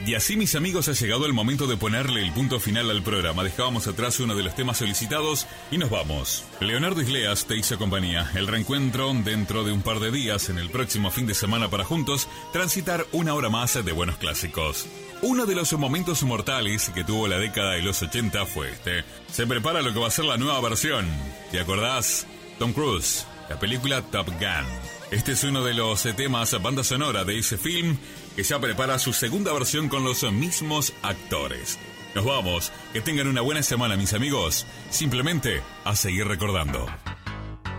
Y así, mis amigos, ha llegado el momento de ponerle el punto final al programa. Dejábamos atrás uno de los temas solicitados y nos vamos. Leonardo Isleas te hizo compañía. El reencuentro dentro de un par de días en el próximo fin de semana para juntos transitar una hora más de buenos clásicos. Uno de los momentos mortales que tuvo la década de los 80 fue este. Se prepara lo que va a ser la nueva versión. ¿Te acordás? Tom Cruise, la película Top Gun. Este es uno de los temas banda sonora de ese film que ya prepara su segunda versión con los mismos actores. Nos vamos, que tengan una buena semana, mis amigos. Simplemente a seguir recordando.